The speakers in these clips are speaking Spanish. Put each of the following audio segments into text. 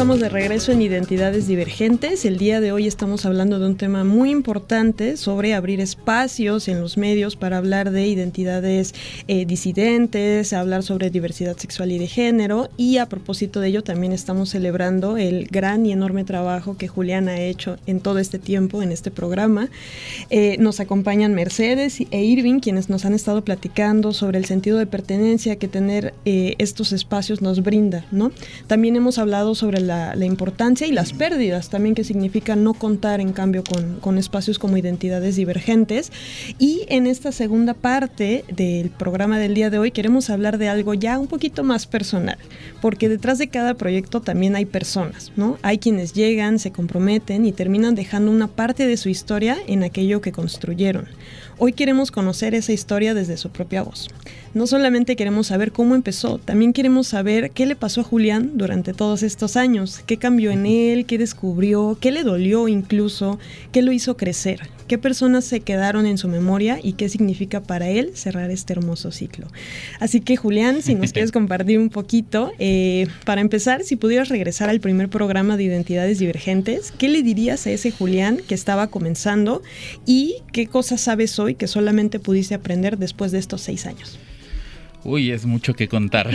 estamos de regreso en Identidades Divergentes. El día de hoy estamos hablando de un tema muy importante sobre abrir espacios en los medios para hablar de identidades disidentes, hablar sobre diversidad sexual y de género, y a propósito de ello también estamos celebrando el gran y enorme trabajo que Julián ha hecho en todo este tiempo en este programa. Nos acompañan Mercedes e Irving, quienes nos han estado platicando sobre el sentido de pertenencia que tener estos espacios nos brinda, ¿no? También hemos hablado sobre la importancia y las pérdidas también que significa no contar en cambio con espacios como identidades divergentes. Y en esta segunda parte del programa del día de hoy queremos hablar de algo ya un poquito más personal, porque detrás de cada proyecto también hay personas, ¿no? Hay quienes llegan, se comprometen y terminan dejando una parte de su historia en aquello que construyeron. Hoy queremos conocer esa historia desde su propia voz. No solamente queremos saber cómo empezó, también queremos saber qué le pasó a Julián durante todos estos años, qué cambió en él, qué descubrió, qué le dolió incluso, qué lo hizo crecer, qué personas se quedaron en su memoria y qué significa para él cerrar este hermoso ciclo. Así que Julián, si nos quieres compartir un poquito, para empezar, si pudieras regresar al primer programa de Identidades Divergentes, ¿qué le dirías a ese Julián que estaba comenzando y qué cosas sabes hoy que solamente pudiste aprender después de estos 6 años? Uy, es mucho que contar.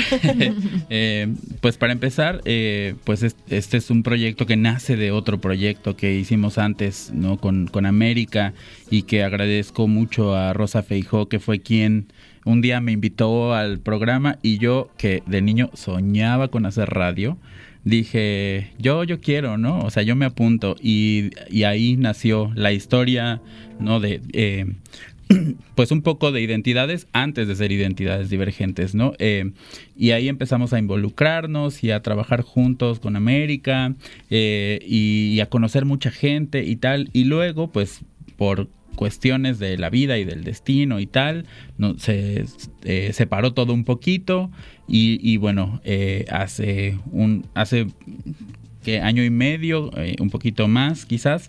Pues para empezar, pues este es un proyecto que nace de otro proyecto que hicimos antes, ¿no? Con América, y que agradezco mucho a Rosa Feijó, que fue quien un día me invitó al programa, y yo, que de niño soñaba con hacer radio, dije, yo quiero, ¿no? O sea, yo me apunto, y ahí nació la historia, ¿no? Pues un poco de identidades antes de ser Identidades Divergentes, ¿no? Y ahí empezamos a involucrarnos y a trabajar juntos con América, y a conocer mucha gente y tal. Y luego, pues, por cuestiones de la vida y del destino y tal, no, se separó todo un poquito. Y bueno, hace ¿qué? Año y medio, un poquito más quizás,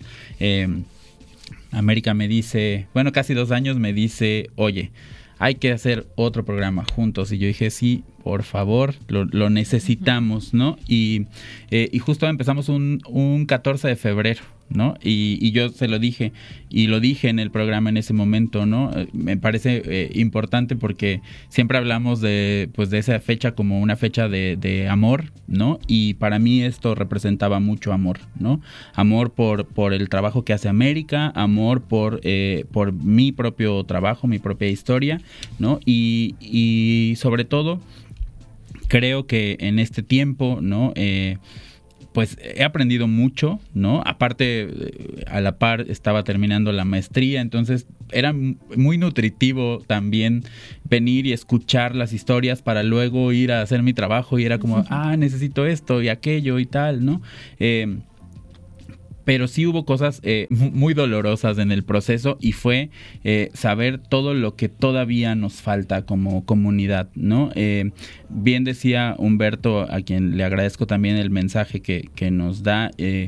América me dice, bueno, casi 2 años, me dice, oye, hay que hacer otro programa juntos. Y yo dije, sí, por favor, lo necesitamos, ¿no? Y justo empezamos un 14 de febrero, ¿no? Y yo se lo dije, y lo dije en el programa en ese momento, ¿no? Me parece importante porque siempre hablamos de esa fecha como una fecha de amor, ¿no? Y para mí esto representaba mucho amor, ¿no? Amor por el trabajo que hace América, amor por mi propio trabajo, mi propia historia, ¿no? Y sobre todo, creo que en este tiempo, ¿no? Pues he aprendido mucho, ¿no? Aparte, a la par estaba terminando la maestría, entonces era muy nutritivo también venir y escuchar las historias para luego ir a hacer mi trabajo, y era como, necesito esto y aquello y tal, ¿no? Pero sí hubo cosas muy dolorosas en el proceso, y fue saber todo lo que todavía nos falta como comunidad, ¿no? Bien decía Humberto, a quien le agradezco también el mensaje que nos da.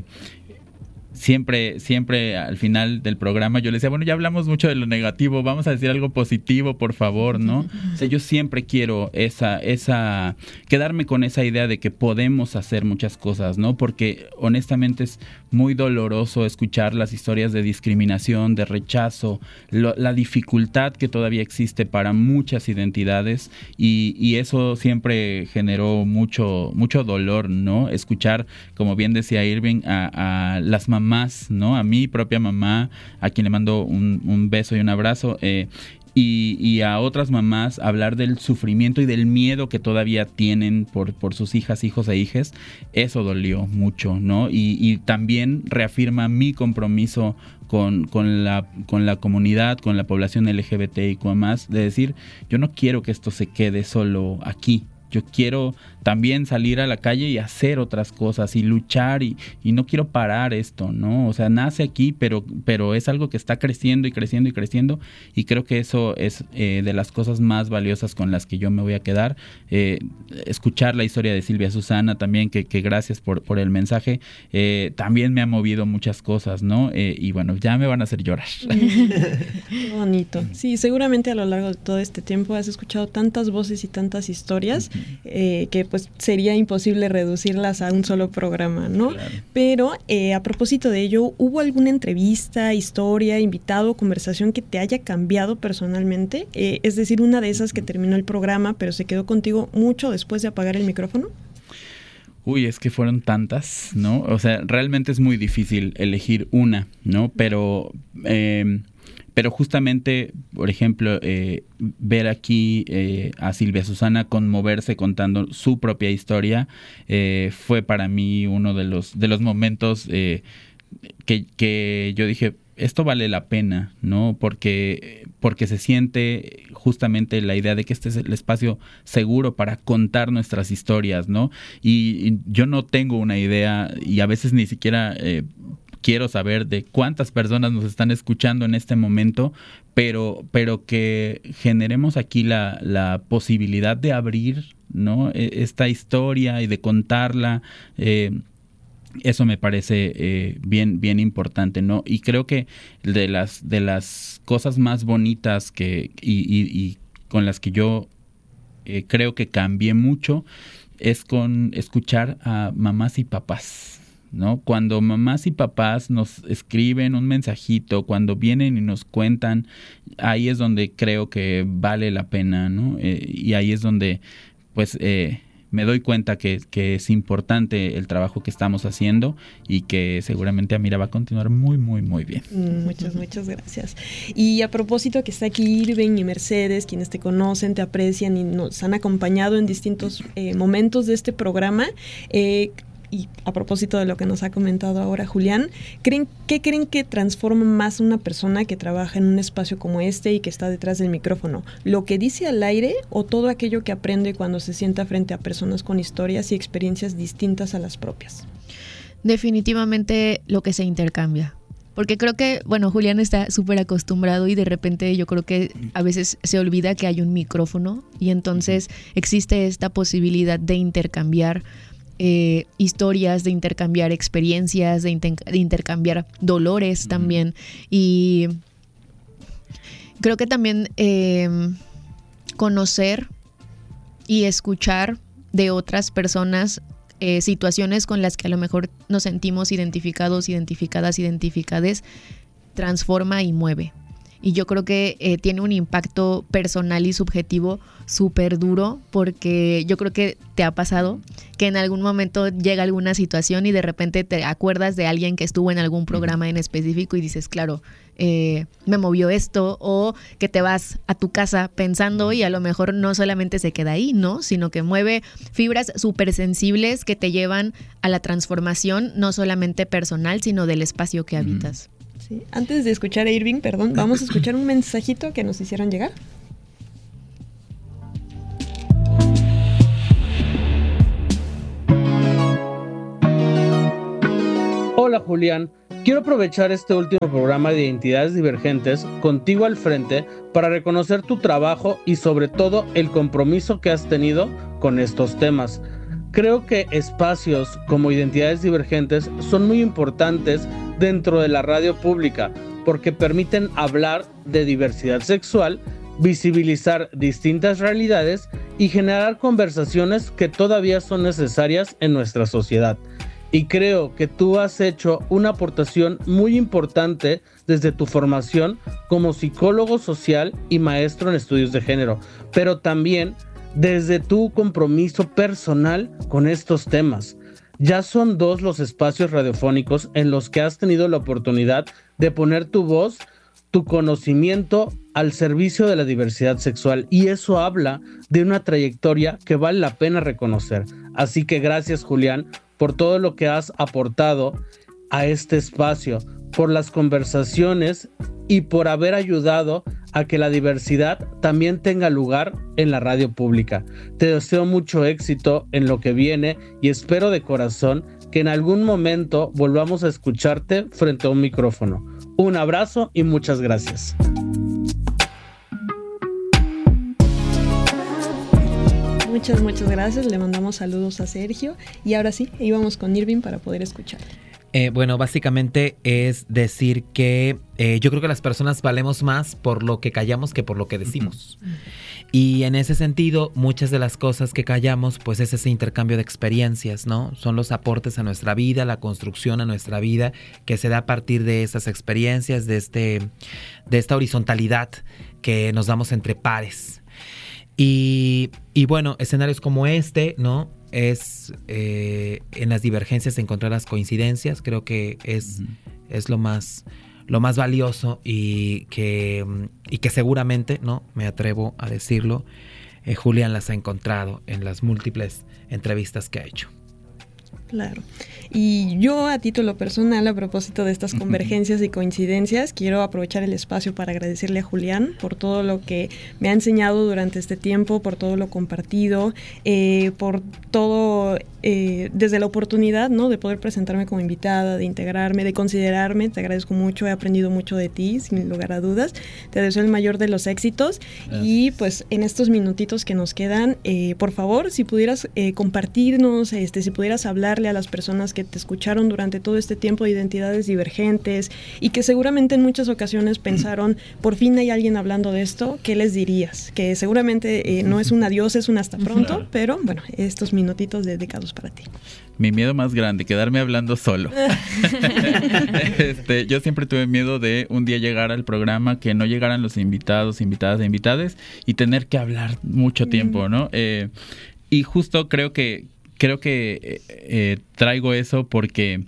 Siempre al final del programa yo le decía, bueno, ya hablamos mucho de lo negativo, vamos a decir algo positivo, por favor, ¿no? O sea, yo siempre quiero quedarme con esa idea de que podemos hacer muchas cosas, ¿no? Porque honestamente es muy doloroso escuchar las historias de discriminación, de rechazo, la dificultad que todavía existe para muchas identidades, y eso siempre generó mucho dolor, ¿no? Escuchar, como bien decía Irving, a las mamás, ¿no? A mi propia mamá, a quien le mando un beso y un abrazo, y a otras mamás hablar del sufrimiento y del miedo que todavía tienen por sus hijas, hijos e hijes. Eso dolió mucho, ¿no? Y también reafirma mi compromiso con la comunidad, con la población LGBTIQ+, de decir, yo no quiero que esto se quede solo aquí. Yo quiero también salir a la calle y hacer otras cosas y luchar, y no quiero parar esto, ¿no? O sea, nace aquí, pero es algo que está creciendo y creciendo y creciendo, y creo que eso es de las cosas más valiosas con las que yo me voy a quedar. Escuchar la historia de Silvia Susana también, que gracias por el mensaje, también me ha movido muchas cosas, ¿no? Y bueno, ya me van a hacer llorar. Qué bonito. Sí, seguramente a lo largo de todo este tiempo has escuchado tantas voces y tantas historias que pues sería imposible reducirlas a un solo programa, ¿no? Claro. Pero a propósito de ello, ¿hubo alguna entrevista, historia, invitado, conversación que te haya cambiado personalmente? Es decir, una de esas que terminó el programa, pero se quedó contigo mucho después de apagar el micrófono. Uy, es que fueron tantas, ¿no? O sea, realmente es muy difícil elegir una, ¿no? Pero justamente, por ejemplo, ver aquí a Silvia Susana conmoverse contando su propia historia fue para mí uno de los momentos que yo dije, esto vale la pena, ¿no? Porque se siente justamente la idea de que este es el espacio seguro para contar nuestras historias, ¿no? Y yo no tengo una idea y a veces ni siquiera quiero saber de cuántas personas nos están escuchando en este momento, pero que generemos aquí la posibilidad de abrir, ¿no? Esta historia y de contarla. Eso me parece bien importante, ¿no? Y creo que de las cosas más bonitas y con las que yo creo que cambié mucho es con escuchar a mamás y papás, ¿no? Cuando mamás y papás nos escriben un mensajito, cuando vienen y nos cuentan, ahí es donde creo que vale la pena, ¿no? Y ahí es donde, pues, me doy cuenta que es importante el trabajo que estamos haciendo y que seguramente Amira va a continuar muy, muy, muy bien. Muchas gracias. Y a propósito que está aquí Irving y Mercedes, quienes te conocen, te aprecian y nos han acompañado en distintos momentos de este programa, y a propósito de lo que nos ha comentado ahora Julián, ¿qué creen que transforma más a una persona que trabaja en un espacio como este y que está detrás del micrófono? ¿Lo que dice al aire o todo aquello que aprende cuando se sienta frente a personas con historias y experiencias distintas a las propias? Definitivamente lo que se intercambia. Porque creo que, bueno, Julián está súper acostumbrado y de repente yo creo que a veces se olvida que hay un micrófono y entonces existe esta posibilidad de intercambiar historias, de intercambiar experiencias, de intercambiar dolores también. Y creo que también conocer y escuchar de otras personas situaciones con las que a lo mejor nos sentimos identificados, identificades, transforma y mueve. Y yo creo que tiene un impacto personal y subjetivo súper duro, porque yo creo que te ha pasado que en algún momento llega alguna situación y de repente te acuerdas de alguien que estuvo en algún programa en específico y dices, claro, me movió esto, o que te vas a tu casa pensando y a lo mejor no solamente se queda ahí, ¿no? Sino que mueve fibras súper sensibles que te llevan a la transformación, no solamente personal, sino del espacio que habitas. Sí. Antes de escuchar a Irving, vamos a escuchar un mensajito que nos hicieron llegar. Hola Julián, quiero aprovechar este último programa de Identidades Divergentes contigo al frente para reconocer tu trabajo y sobre todo el compromiso que has tenido con estos temas. Creo que espacios como Identidades Divergentes son muy importantes dentro de la radio pública porque permiten hablar de diversidad sexual, visibilizar distintas realidades y generar conversaciones que todavía son necesarias en nuestra sociedad. Y creo que tú has hecho una aportación muy importante desde tu formación como psicólogo social y maestro en estudios de género, pero también desde tu compromiso personal con estos temas. Ya son 2 los espacios radiofónicos en los que has tenido la oportunidad de poner tu voz, tu conocimiento al servicio de la diversidad sexual, y eso habla de una trayectoria que vale la pena reconocer. Así que gracias, Julián, por todo lo que has aportado a este espacio, por las conversaciones y por haber ayudado a que la diversidad también tenga lugar en la radio pública. Te deseo mucho éxito en lo que viene y espero de corazón que en algún momento volvamos a escucharte frente a un micrófono. Un abrazo y muchas gracias. Muchas gracias, le mandamos saludos a Sergio y ahora sí, íbamos con Irving para poder escuchar. Bueno, básicamente es decir que yo creo que las personas valemos más por lo que callamos que por lo que decimos. Y en ese sentido, muchas de las cosas que callamos, pues es ese intercambio de experiencias, ¿no? Son los aportes a nuestra vida, la construcción a nuestra vida, que se da a partir de esas experiencias, de esta horizontalidad que nos damos entre pares. Y bueno, escenarios como este, ¿no? Es en las divergencias encontrar las coincidencias. Creo que es lo más valioso y que seguramente, ¿no? Me atrevo a decirlo, Julián las ha encontrado en las múltiples entrevistas que ha hecho. Claro. Y yo, a título personal, a propósito de estas convergencias y coincidencias, quiero aprovechar el espacio para agradecerle a Julián por todo lo que me ha enseñado durante este tiempo, por todo lo compartido, por todo, desde la oportunidad, ¿no?, de poder presentarme como invitada, de integrarme, de considerarme. Te agradezco mucho, he aprendido mucho de ti, sin lugar a dudas. Te deseo el mayor de los éxitos. Gracias. Y pues en estos minutitos que nos quedan, por favor, si pudieras compartirnos, si pudieras hablarle a las personas que te escucharon durante todo este tiempo de identidades divergentes y que seguramente en muchas ocasiones pensaron, por fin hay alguien hablando de esto, ¿qué les dirías? Que seguramente no es un adiós, es un hasta pronto, pero bueno, estos minutitos dedicados para ti. Mi miedo más grande, quedarme hablando solo. Yo siempre tuve miedo de un día llegar al programa, que no llegaran los invitados, invitadas e invitades y tener que hablar mucho tiempo, ¿no? Y justo creo que traigo eso porque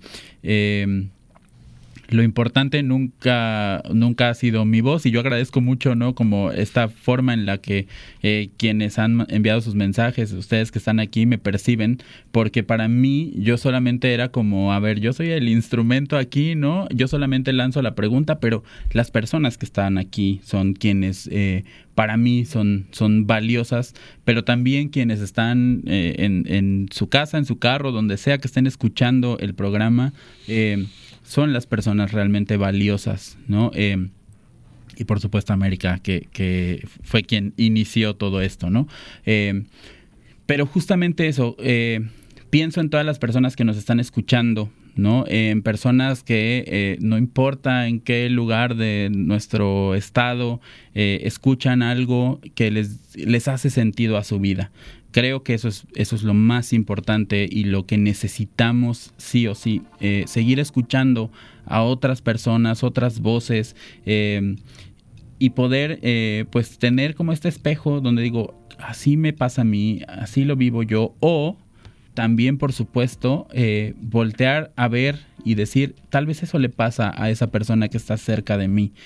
lo importante nunca ha sido mi voz, y yo agradezco mucho, ¿no?, como esta forma en la que quienes han enviado sus mensajes, ustedes que están aquí, me perciben, porque para mí yo solamente era como, a ver, yo soy el instrumento aquí, ¿no? Yo solamente lanzo la pregunta, pero las personas que están aquí son quienes para mí son valiosas, pero también quienes están en su casa, en su carro, donde sea que estén escuchando el programa, son las personas realmente valiosas, ¿no? Y por supuesto América, que fue quien inició todo esto, ¿no? Pero justamente eso, pienso en todas las personas que nos están escuchando, ¿no? En personas que no importa en qué lugar de nuestro estado escuchan algo que les hace sentido a su vida. Creo que eso es lo más importante y lo que necesitamos sí o sí, seguir escuchando a otras personas, otras voces, y poder pues tener como este espejo donde digo, así me pasa a mí, así lo vivo yo, o también, por supuesto, voltear a ver y decir, tal vez eso le pasa a esa persona que está cerca de mí.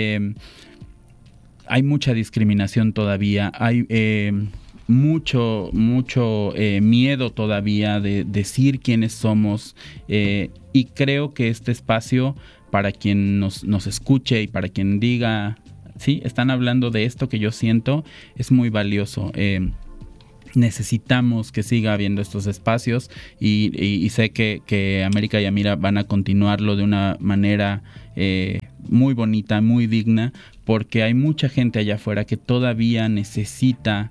Hay mucha discriminación todavía, hay mucho miedo todavía de decir quiénes somos, y creo que este espacio, para quien nos escuche y para quien diga, sí, están hablando de esto que yo siento, es muy valioso. Necesitamos que siga habiendo estos espacios y sé que América y Amira van a continuarlo de una manera muy bonita, muy digna, porque hay mucha gente allá afuera que todavía necesita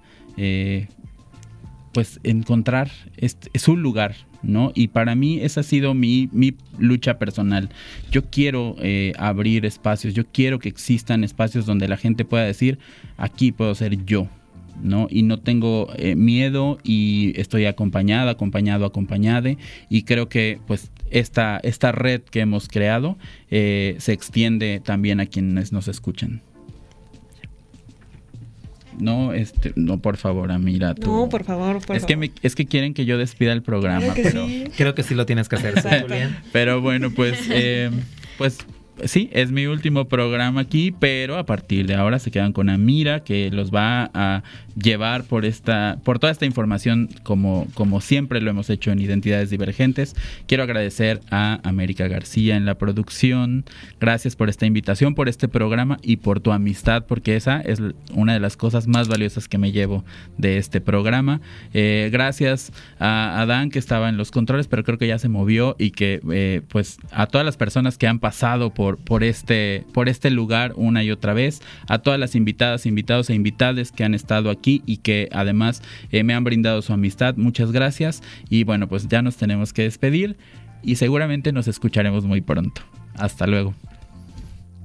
pues encontrar su lugar, ¿no? Y para mí esa ha sido mi lucha personal. Yo quiero abrir espacios, yo quiero que existan espacios donde la gente pueda decir, aquí puedo ser yo, ¿no? Y no tengo miedo, y estoy acompañado, acompañade, y creo que pues esta red que hemos creado se extiende también a quienes nos escuchan. No, no, por favor, Amira, tú. No, por favor, es que quieren que yo despida el programa, pero sí. Creo que sí lo tienes que hacer, Julián. Pero bueno, pues sí, es mi último programa aquí, pero a partir de ahora se quedan con Amira, que los va a llevar por toda esta información, como siempre lo hemos hecho en Identidades Divergentes. Quiero agradecer a América García en la producción. Gracias por esta invitación, por este programa y por tu amistad, porque esa es una de las cosas más valiosas que me llevo de este programa. Gracias a Dan, que estaba en los controles, pero creo que ya se movió, y que pues a todas las personas que han pasado por este lugar una y otra vez, a todas las invitadas, invitados e invitades que han estado aquí y que además me han brindado su amistad, muchas gracias. Y bueno, pues ya nos tenemos que despedir. y seguramente nos escucharemos muy pronto. Hasta luego.